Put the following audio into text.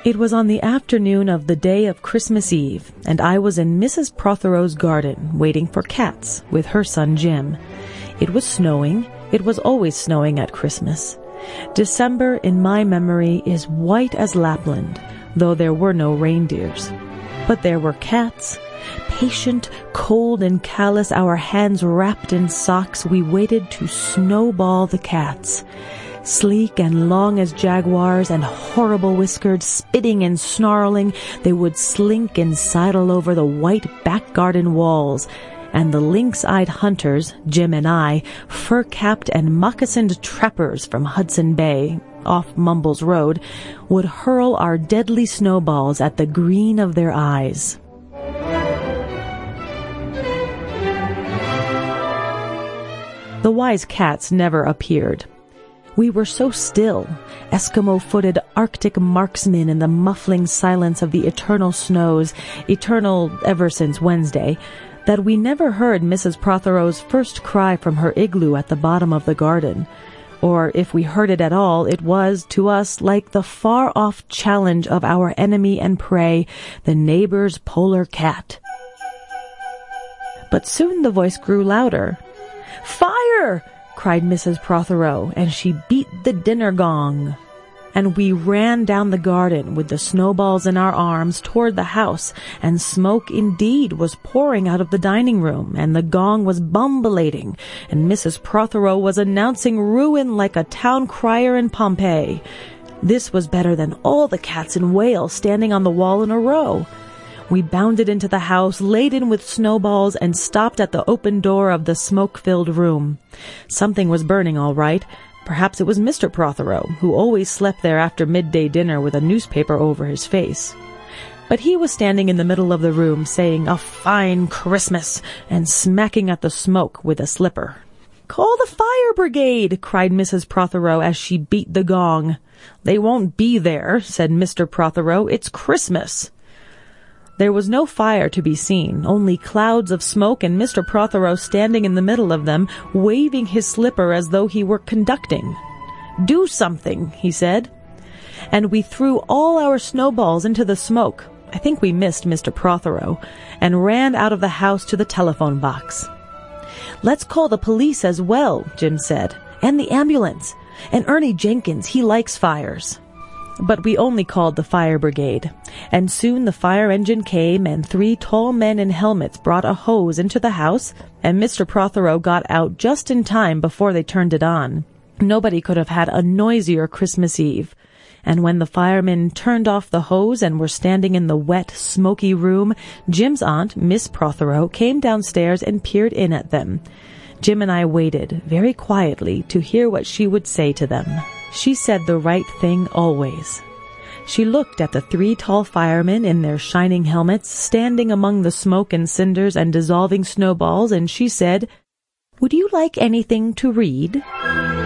It was on the afternoon of the day of Christmas Eve, and I was in Mrs. Prothero's garden waiting for cats with her son Jim. It was snowing. It was always snowing at Christmas. December, in my memory, is white as Lapland, though there were no reindeers. But there were cats. Patient, cold, and callous, our hands wrapped in socks, we waited to snowball the cats. Sleek and long as jaguars and horrible-whiskered, spitting and snarling, they would slink and sidle over the white back garden walls, and the lynx-eyed hunters, Jim and I, fur-capped and moccasined trappers from Hudson Bay, off Mumbles Road, would hurl our deadly snowballs at the green of their eyes. The wise cats never appeared. We were so still, Eskimo-footed Arctic marksmen in the muffling silence of the eternal snows, eternal ever since Wednesday, that we never heard Mrs. Prothero's first cry from her igloo at the bottom of the garden. Or if we heard it at all, it was, to us, like the far-off challenge of our enemy and prey, the neighbor's polar cat. But soon the voice grew louder. "Fire!" cried Mrs. Prothero, and she beat the dinner gong. And we ran down the garden with the snowballs in our arms toward the house, and smoke indeed was pouring out of the dining room, and the gong was bumbulating, and Mrs. Prothero was announcing ruin like a town crier in Pompeii. This was better than all the cats in Wales standing on the wall in a row. We bounded into the house, laden with snowballs, and stopped at the open door of the smoke-filled room. Something was burning all right. Perhaps it was Mr. Prothero, who always slept there after midday dinner with a newspaper over his face. But he was standing in the middle of the room, saying, "A fine Christmas," and smacking at the smoke with a slipper. "Call the fire brigade!" cried Mrs. Prothero as she beat the gong. "They won't be there," said Mr. Prothero. "It's Christmas." There was no fire to be seen, only clouds of smoke, and Mr. Prothero standing in the middle of them, waving his slipper as though he were conducting. "Do something," he said. And we threw all our snowballs into the smoke. I think we missed Mr. Prothero, and ran out of the house to the telephone box. "Let's call the police as well," Jim said, "and the ambulance. And Ernie Jenkins, he likes fires." But we only called the fire brigade, and soon the fire engine came, and 3 tall men in helmets brought a hose into the house, and Mr. Prothero got out just in time before they turned it on. Nobody could have had a noisier Christmas Eve. And when the firemen turned off the hose and were standing in the wet, smoky room, Jim's aunt, Miss Prothero, came downstairs and peered in at them. Jim and I waited, very quietly, to hear what she would say to them. She said the right thing always. She looked at the 3 tall firemen in their shining helmets, standing among the smoke and cinders and dissolving snowballs, and she said, "Would you like anything to read?"